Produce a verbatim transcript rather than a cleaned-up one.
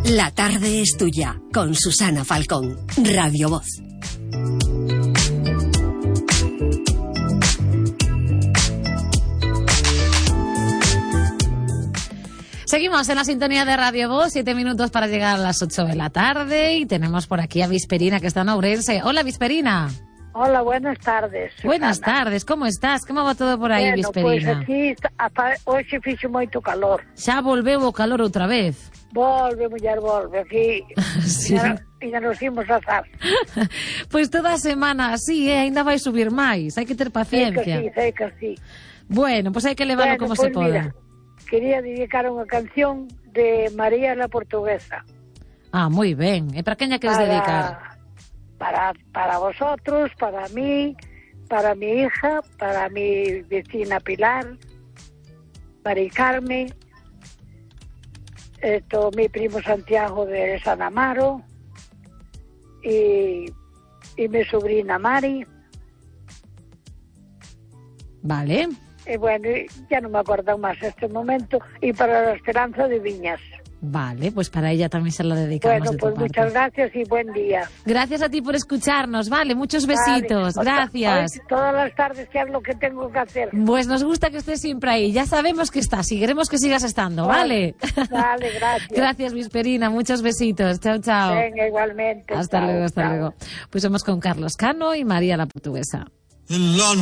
La tarde es tuya, con Susana Falcón, Radio Voz. Seguimos en la sintonía de Radio Voz, siete minutos para llegar a las ocho de la tarde y tenemos por aquí a Visperina que está en Ourense. Hola, Visperina. Hola, buenas tardes, Susana. Buenas tardes, como estás? Como va todo por aí, bueno, Visperina? Pois aquí, hoxe fixo moito calor. Xa volveu o calor outra vez? Volve, muller, volve, aquí. Sí. Ainda nos imos azar. Pois toda a semana así, eh? Ainda vai subir máis, hai que ter paciencia. Sei que sí, sei que sí. Bueno, pois hai que levarlo bueno, como pues se poda. Mira, quería dedicar unha canción de María la Portuguesa. Ah, moi ben. E para quen a queres para... dedicar? Para, para vosotros, para mí, para mi hija, para mi vecina Pilar, Mari Carmen, esto, mi primo Santiago de San Amaro y, y mi sobrina Mari. Vale. Y bueno, ya no me acuerdo más en este momento. Y para la Esperanza de Viñas. Vale, pues para ella también se la dedicamos. Bueno, de tu pues parte. muchas gracias y buen día. Gracias a ti por escucharnos, vale, muchos besitos, Vale. gracias. Hoy, todas las tardes que es lo que tengo que hacer. Pues nos gusta que estés siempre ahí, ya sabemos que estás y queremos que sigas estando, ¿vale? Vale, gracias. Gracias, Visperina, muchos besitos, chao, chao. Venga, igualmente. Hasta chao, luego, hasta chao. luego. Pues somos con Carlos Cano y María la Portuguesa.